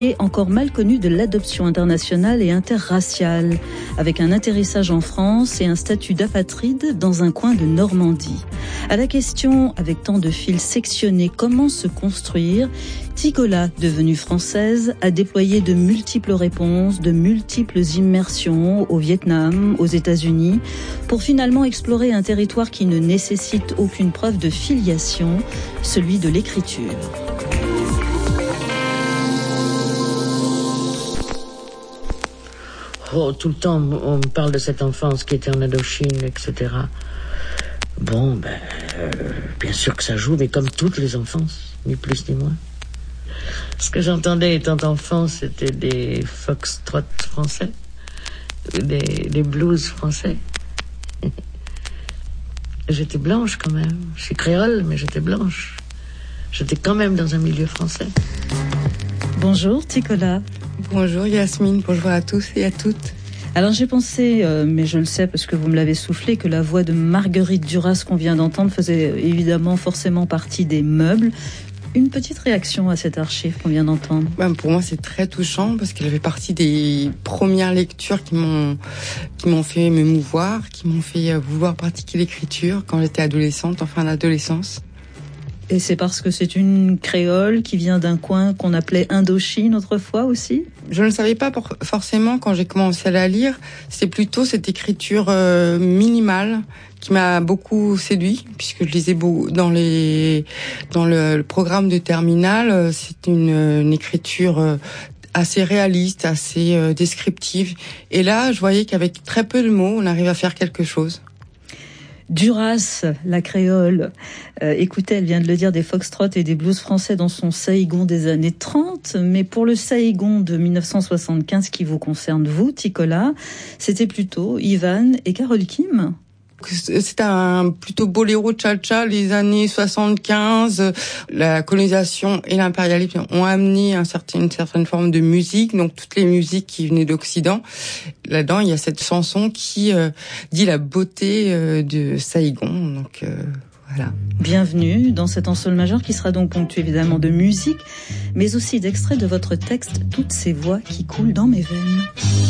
Et encore mal connu de l'adoption internationale et interraciale, avec un atterrissage en France et un statut d'apatride dans un coin de Normandie. À la question, avec tant de fils sectionnés, comment se construire, Ticola, devenue française, a déployé de multiples réponses, de multiples immersions au Vietnam, aux États-Unis, pour finalement explorer un territoire qui ne nécessite aucune preuve de filiation, celui de l'écriture. Oh, tout le temps, on me parle de cette enfance qui était en Indochine, etc. Bon, bien sûr que ça joue, mais comme toutes les enfances, ni plus ni moins. Ce que j'entendais étant enfant, c'était des foxtrots français, des blues français. J'étais blanche quand même. Je suis créole, mais j'étais blanche. J'étais quand même dans un milieu français. Bonjour Ticola. Bonjour Yasmine, bonjour à tous et à toutes. Alors j'ai pensé, mais je le sais parce que vous me l'avez soufflé, que la voix de Marguerite Duras qu'on vient d'entendre faisait évidemment forcément partie des meubles. Une petite réaction à cette archive qu'on vient d'entendre. Pour moi c'est très touchant parce qu'elle fait partie des premières lectures qui m'ont fait m'émouvoir, qui m'ont fait vouloir pratiquer l'écriture quand j'étais adolescente, en fin d'adolescence. Et c'est parce que c'est une créole qui vient d'un coin qu'on appelait Indochine autrefois aussi ? Je ne le savais pas forcément quand j'ai commencé à la lire. C'est plutôt cette écriture minimale qui m'a beaucoup séduit, puisque je lisais beaucoup dans le programme de terminale. C'est une écriture assez réaliste, assez descriptive. Et là, je voyais qu'avec très peu de mots, on arrive à faire quelque chose. Duras, la créole, écoutez, elle vient de le dire, des foxtrots et des blues français dans son Saigon des années 30, mais pour le Saigon de 1975 qui vous concerne vous, Ticola, c'était plutôt Ivan et Carole Kim. C'est un plutôt boléro cha-cha, les années 75. La colonisation et l'impérialisme ont amené une certaine forme de musique, donc toutes les musiques qui venaient d'Occident. Là-dedans, il y a cette chanson qui dit la beauté de Saigon. Donc voilà. Bienvenue dans cet ensemble majeur qui sera donc ponctué évidemment de musique, mais aussi d'extraits de votre texte, toutes ces voix qui coulent dans mes veines.